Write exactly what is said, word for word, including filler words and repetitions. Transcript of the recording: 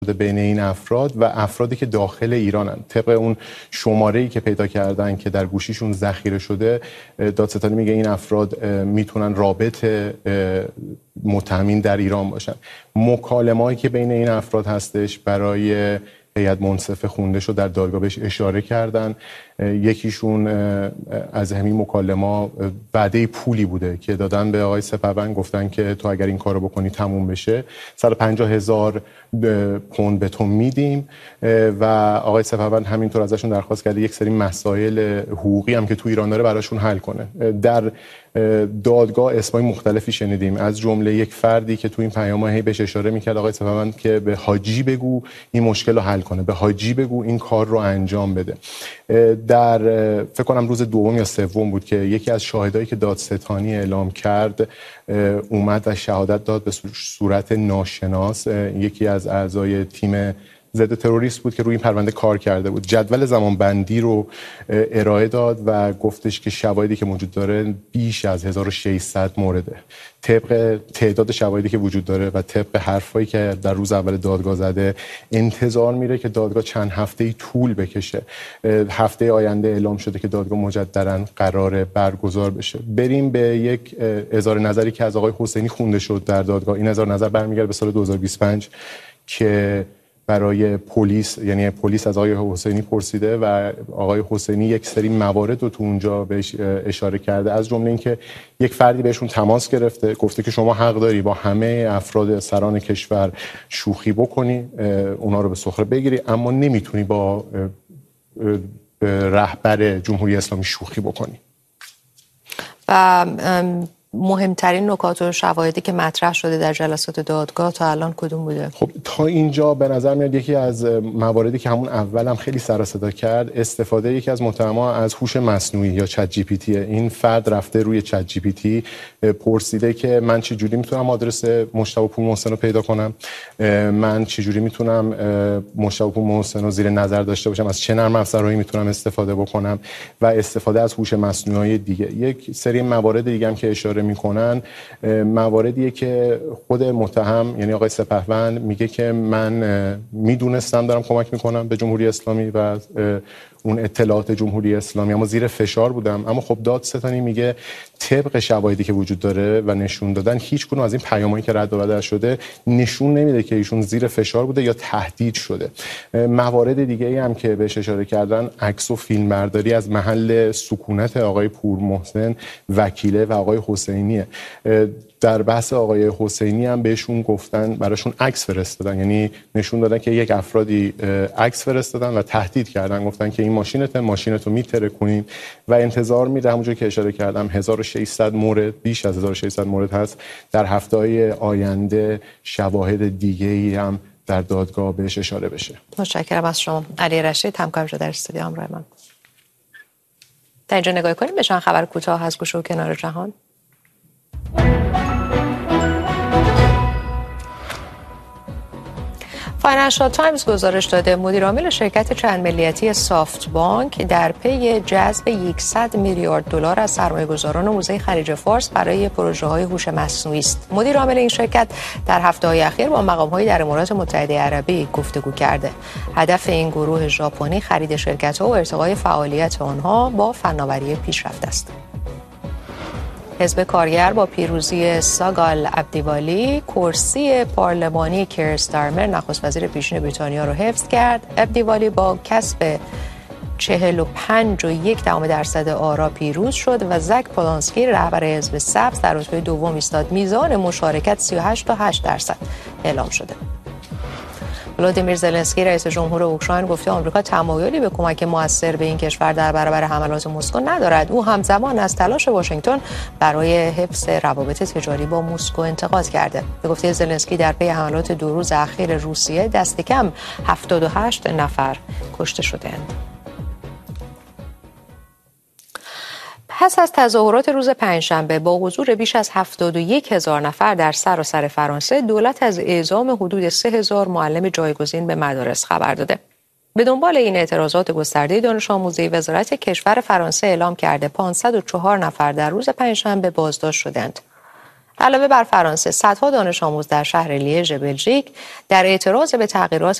بین این افراد و افرادی که داخل ایرانن. طبق اون شماره‌ای که پیدا کردن که در گوشیشون ذخیره شده، دادستانی میگه این افراد میتونن رابط متهمین در ایران باشن. مکالمه‌ای که بین این افراد هستش برای هیئت منصفه خونده شد، در دادگاه بهش اشاره کردن. یکیشون از همین مکالمه وعده پولی بوده که دادن به آقای سپهبند، گفتن که تو اگر این کارو بکنی تموم بشه صد و پنجاه هزار پوند به تو میدیم و آقای سپهبند همینطور ازشون درخواست کرده یک سری مسائل حقوقی هم که تو ایران داره براشون حل کنه. در دادگاه اسمای مختلفی شنیدیم، از جمله یک فردی که تو این پیام‌ها هی بهش اشاره میکرد آقای سپهبند که به حاجی بگو این مشکل رو حل کنه، به حاجی بگو این کار رو انجام بده. در فکر کنم روز دوم یا سوم بود که یکی از شاهدایی که دادستانی اعلام کرد اومد و شهادت داد به صورت ناشناس. یکی از اعضای تیم ضد تروریست بود که روی این پرونده کار کرده بود. جدول زمانبندی رو ارائه داد و گفتش که شواهدی که وجود داره بیش از هزار و ششصد مورده. طبق تعداد شواهدی که وجود داره و طبق حرفایی که در روز اول دادگاه زده، انتظار میره که دادگاه چند هفته‌ای طول بکشه. هفته آینده اعلام شده که دادگاه مجدداً قراره برگزار بشه. بریم به یک اظهار نظری که از آقای حسینی خونده شد در دادگاه. این اظهار نظر برمیگرده به سال دو هزار و بیست و پنج که برای پلیس، یعنی پلیس از آقای حسینی پرسیده و آقای حسینی یک سری موارد رو تو اونجا بهش اشاره کرده، از جمله اینکه یک فردی بهشون تماس گرفته، گفته که شما حق داری با همه افراد سران کشور شوخی بکنی، اونا رو به سخره بگیری، اما نمیتونی با رهبر جمهوری اسلامی شوخی بکنی. و مهمترین نکات و شواهدی که مطرح شده در جلسات دادگاه تا الان کدوم بوده؟ خب تا اینجا به نظر میاد یکی از مواردی که همون اول هم خیلی سر و صدا کرد، استفاده یکی از متهما از هوش مصنوعی یا چت جی پی تی. این فرد رفته روی چت جی پی تی پرسیده که من چه جوری میتونم آدرس مجتبی پور محسن رو پیدا کنم، من چه جوری میتونم مجتبی پور محسن رو زیر نظر داشته باشم، از چه نرم افزارهایی میتونم استفاده بکنم و استفاده از هوش مصنوعی دیگه. یک سری موارد دیگه هم که اشاره میکنن مواردیه که خود متهم یعنی آقای سپهبند میگه که من میدونستم دارم کمک میکنم به جمهوری اسلامی و اون اطلاعات جمهوری اسلامی، اما زیر فشار بودم. اما خب دادستانی میگه طبق شواهدی که وجود داره و نشون دادن، هیچ کدوم از این پیامایی که رد و بدل شده نشون نمیده که ایشون زیر فشار بوده یا تهدید شده. موارد دیگه ای هم که بهش اشاره کردن، عکس و فیلم برداری از محل سکونت آقای پور محسن، وکیله و آقای حسینیه. در بحث آقای حسینی هم بهشون گفتن، براشون عکس فرستادن، یعنی نشون دادن که یک افرادی عکس فرستادن و تهدید کردن، گفتن که این ماشینته، ماشینتو میترکونیم و انتظار میره همونجوری که اشاره کردم هزار و ششصد مورد، بیش از هزار و ششصد مورد هست. در هفته‌های آینده شواهد دیگه‌ای هم در دادگاه بهش اشاره بشه. متشکرم از شما. علی رشید، همکارم در استودیو همراه من. تا اینجا نگاه کنیم به چند خبر کوتاه از گوشه و کنار جهان. فاینانشال تایمز گزارش داده مدیر عامل شرکت چند ملیتی سافت بانک در پی جذب صد میلیارد دلار از سرمایه‌گذاران حوزه خلیج فارس برای پروژه‌های هوش مصنوعی است. مدیر عامل این شرکت در هفته‌های اخیر با مقام‌های در امارات متحده عربی گفتگو کرده. هدف این گروه ژاپنی خرید شرکت‌ها و ارتقای فعالیت آنها با فناوری پیشرفته است. حزب کارگر با پیروزی ساگال عبدیوالی کرسی پارلمانی کیر استارمر نخست وزیر پیشین بریتانیا را حفظ کرد. عبدیوالی با کسب چهل و پنج و یک دهم درصد آرا پیروز شد و زک پولانسکی رهبر حزب سبز در رتبه دوم ایستاد. میزان مشارکت سی و هشت تا هشت درصد اعلام شده. ولادیمیر زلنسکی رئیس جمهور اوکراین گفته آمریکا تمایلی به کمک موثر به این کشور در برابر حملات مسکو ندارد. او همزمان از تلاش واشنگتن برای حفظ روابط تجاری با مسکو انتقاد کرده. به گفته زلنسکی در پی حملات دو روز اخیر روسیه دست کم هفتاد و هشت نفر کشته شده‌اند. پس از تظاهرات روز پنجشنبه با حضور بیش از هفتاد و یک هزار نفر در سراسر فرانسه، دولت از اعزام حدود سه هزار معلم جایگزین به مدارس خبر داده. به دنبال این اعتراضات گسترده دانش آموزی، وزارت کشور فرانسه اعلام کرده پانصد و چهار نفر در روز پنجشنبه بازداشت شدند. علاوه بر فرانسه، صدها دانش آموز در شهر لیژ بلژیک در اعتراض به تغییرات